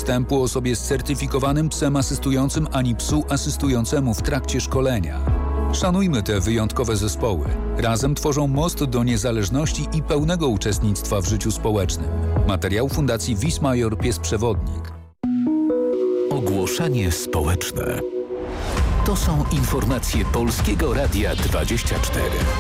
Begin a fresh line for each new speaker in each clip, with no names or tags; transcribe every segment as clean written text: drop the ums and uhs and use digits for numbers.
wstępu osobie z certyfikowanym psem asystującym ani psu asystującemu w trakcie szkolenia. Szanujmy te wyjątkowe zespoły. Razem tworzą most do niezależności i pełnego uczestnictwa w życiu społecznym. Materiał Fundacji Wismajor Pies Przewodnik.
Ogłoszenie społeczne. To są informacje Polskiego Radia 24.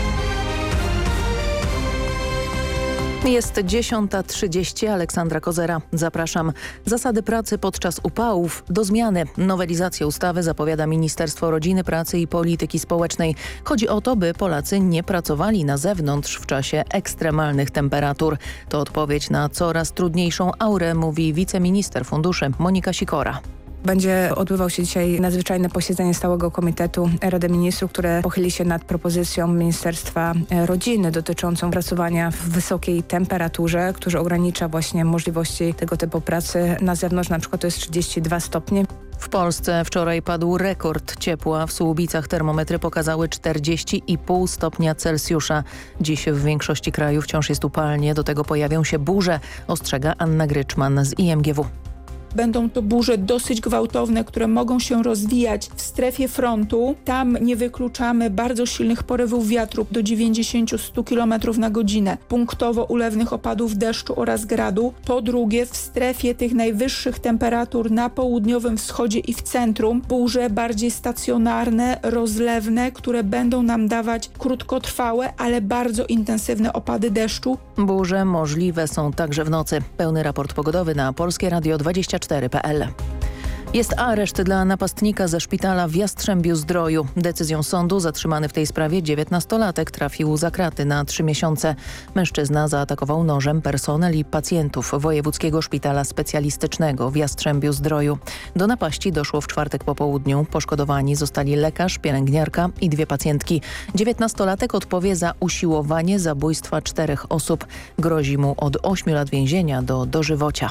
Jest 10:30, Aleksandra Kozera. Zapraszam. Zasady pracy podczas upałów do zmiany. Nowelizację ustawy zapowiada Ministerstwo Rodziny, Pracy i Polityki Społecznej. Chodzi o to, by Polacy nie pracowali na zewnątrz w czasie ekstremalnych temperatur. To odpowiedź na coraz trudniejszą aurę, mówi wiceminister funduszy Monika Sikora.
Będzie odbywał się dzisiaj nadzwyczajne posiedzenie Stałego Komitetu Rady Ministrów, które pochyli się nad propozycją Ministerstwa Rodziny dotyczącą pracowania w wysokiej temperaturze, który ogranicza właśnie możliwości tego typu pracy na zewnątrz, na przykład to jest 32 stopnie.
W Polsce wczoraj padł rekord ciepła. W Słubicach termometry pokazały 40,5 stopnia Celsjusza. Dziś w większości kraju wciąż jest upalnie, do tego pojawią się burze, ostrzega Anna Gryczman z IMGW.
Będą to burze dosyć gwałtowne, które mogą się rozwijać w strefie frontu. Tam nie wykluczamy bardzo silnych porywów wiatru do 90-100 km na godzinę, punktowo ulewnych opadów deszczu oraz gradu. Po drugie, w strefie tych najwyższych temperatur na południowym wschodzie i w centrum burze bardziej stacjonarne, rozlewne, które będą nam dawać krótkotrwałe, ale bardzo intensywne opady deszczu.
Burze możliwe są także w nocy. Pełny raport pogodowy na Polskie Radio 24.pl. Jest areszt dla napastnika ze szpitala w Jastrzębiu-Zdroju. Decyzją sądu zatrzymany w tej sprawie 19-latek trafił za kraty na 3 miesiące. Mężczyzna zaatakował nożem personel i pacjentów Wojewódzkiego Szpitala Specjalistycznego w Jastrzębiu-Zdroju. Do napaści doszło w czwartek po południu. Poszkodowani zostali lekarz, pielęgniarka i 2 pacjentki. 19-latek odpowie za usiłowanie zabójstwa 4 osób. Grozi mu od 8 lat więzienia do dożywocia.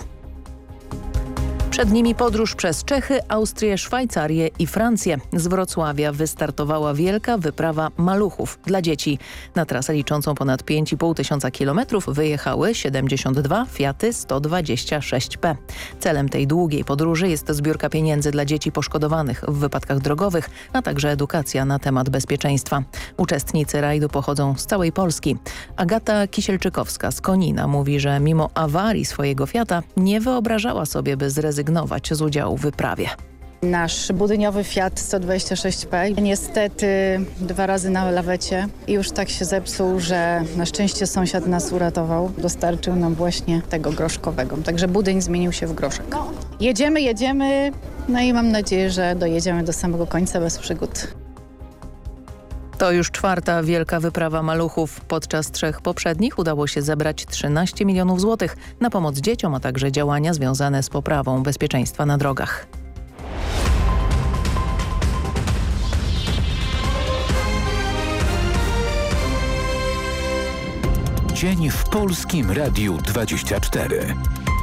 Przed nimi podróż przez Czechy, Austrię, Szwajcarię i Francję. Z Wrocławia wystartowała wielka wyprawa maluchów dla dzieci. Na trasę liczącą ponad 5,5 tysiąca kilometrów wyjechały 72 Fiaty 126P. Celem tej długiej podróży jest zbiórka pieniędzy dla dzieci poszkodowanych w wypadkach drogowych, a także edukacja na temat bezpieczeństwa. Uczestnicy rajdu pochodzą z całej Polski. Agata Kisielczykowska z Konina mówi, że mimo awarii swojego Fiata nie wyobrażała sobie, by zrezygnować z udziału w wyprawie.
Nasz budyniowy Fiat 126P niestety 2 razy na lawecie i już tak się zepsuł, że na szczęście sąsiad nas uratował. Dostarczył nam właśnie tego groszkowego. Także budyń zmienił się w groszek. Jedziemy, no i mam nadzieję, że dojedziemy do samego końca bez przygód.
To już 4. wielka wyprawa maluchów. Podczas 3 poprzednich udało się zebrać 13 milionów złotych na pomoc dzieciom, a także działania związane z poprawą bezpieczeństwa na drogach.
Dzień w Polskim Radiu 24.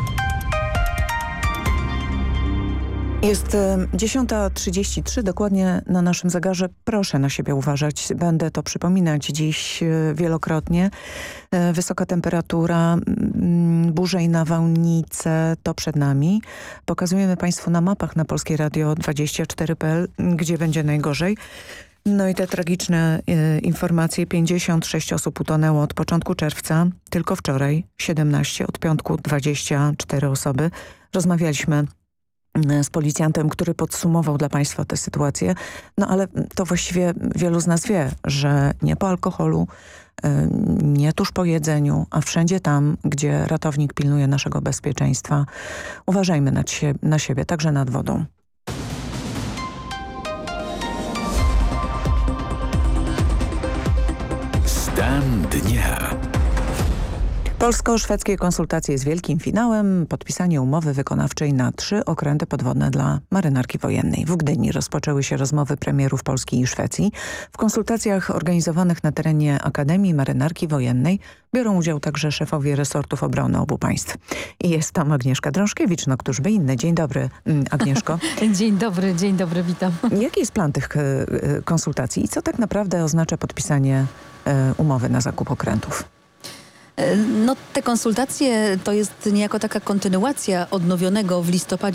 Jest 10:33, dokładnie na naszym zegarze. Proszę na siebie uważać. Będę to przypominać dziś wielokrotnie. Wysoka temperatura, burze i nawałnice to przed nami. Pokazujemy Państwu na mapach na Polskie Radio 24.pl, gdzie będzie najgorzej. No i te tragiczne informacje. 56 osób utonęło od początku czerwca. Tylko wczoraj 17, od piątku 24 osoby. Rozmawialiśmy z policjantem, który podsumował dla Państwa tę sytuację. No ale to właściwie wielu z nas wie, że nie po alkoholu, nie tuż po jedzeniu, a wszędzie tam, gdzie ratownik pilnuje naszego bezpieczeństwa. Uważajmy na siebie, także nad wodą.
Stan dnia.
Polsko-szwedzkie konsultacje z wielkim finałem, podpisanie umowy wykonawczej na 3 okręty podwodne dla marynarki wojennej. W Gdyni rozpoczęły się rozmowy premierów Polski i Szwecji. W konsultacjach organizowanych na terenie Akademii Marynarki Wojennej biorą udział także szefowie resortów obrony obu państw. I jest tam Agnieszka Drążkiewicz, no któż by inny. Dzień dobry, Agnieszko.
Dzień dobry, witam.
Jaki jest plan tych konsultacji i co tak naprawdę oznacza podpisanie umowy na zakup okrętów?
No, te konsultacje to jest niejako taka kontynuacja odnowionego w listopadzie